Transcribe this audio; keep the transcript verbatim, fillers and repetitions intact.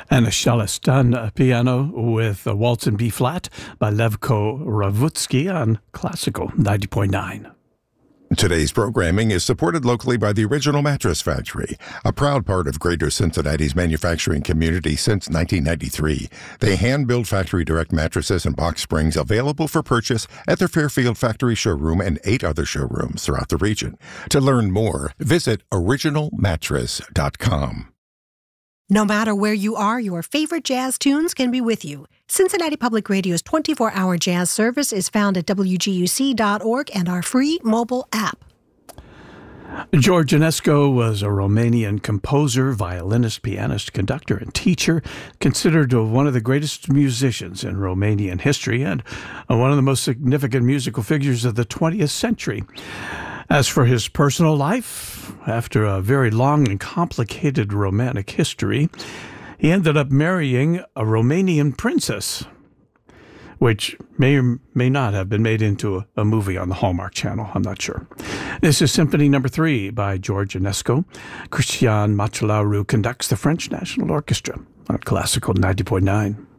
And a Shalestan piano with a Waltz in B-flat by Levko Ravutsky on Classical ninety point nine. Today's programming is supported locally by the Original Mattress Factory, a proud part of Greater Cincinnati's manufacturing community since nineteen ninety-three. They hand-build factory-direct mattresses and box springs available for purchase at their Fairfield factory showroom and eight other showrooms throughout the region. To learn more, visit original mattress dot com. No matter where you are, your favorite jazz tunes can be with you. Cincinnati Public Radio's twenty-four hour jazz service is found at W G U C dot org and our free mobile app. George Enescu was a Romanian composer, violinist, pianist, conductor, and teacher, considered one of the greatest musicians in Romanian history and one of the most significant musical figures of the twentieth century. As for his personal life, after a very long and complicated romantic history, he ended up marrying a Romanian princess, which may or may not have been made into a, a movie on the Hallmark Channel. I'm not sure. This is Symphony Number Three by George Enescu. Christian Machelaru conducts the French National Orchestra on Classical ninety point nine.